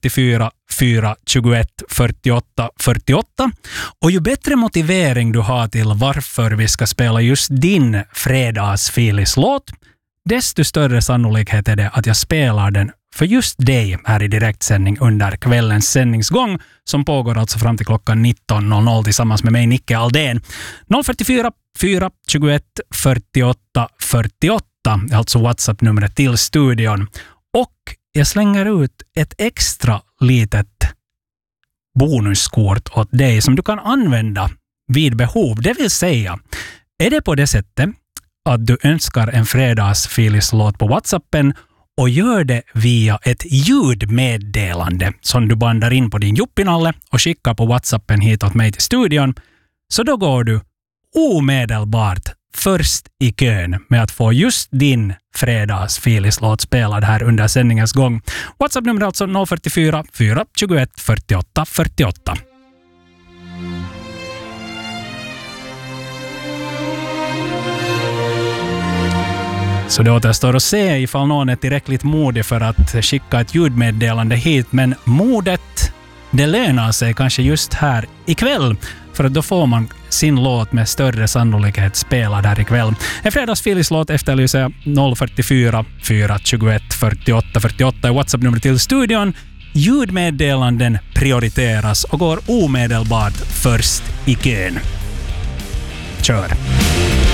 044 421 48 48. Och ju bättre motivering du har till varför vi ska spela just din fredagsfilislåt, desto större sannolikhet är det att jag spelar den för just dig här i direktsändning under kvällens sändningsgång som pågår alltså fram till klockan 19.00 tillsammans med mig, Nicke Aldén. 044 421 48 48, alltså WhatsApp-numret till studion. Och jag slänger ut ett extra litet bonuskort åt dig som du kan använda vid behov. Det vill säga, är det på det sättet att du önskar en fredagsfilislåt på WhatsAppen och gör det via ett ljudmeddelande som du bandar in på din juppinalle och skickar på WhatsAppen hit åt mig till studion, så då går du omedelbart först i kön med att få just din fredagsfilislåt spelad här under sändningens gång. WhatsApp-nummer alltså 044 421 48 48. Så det återstår att se ifall någon är tillräckligt modig för att skicka ett ljudmeddelande hit. Men modet, det lönar sig kanske just här ikväll. För att då får man sin låt med större sannolikhet spelad här ikväll. En fredagsfilislåt efterlyser jag 044 421 48 48 i WhatsApp-nummer till studion. Ljudmeddelanden prioriteras och går omedelbart först i kön. Kör!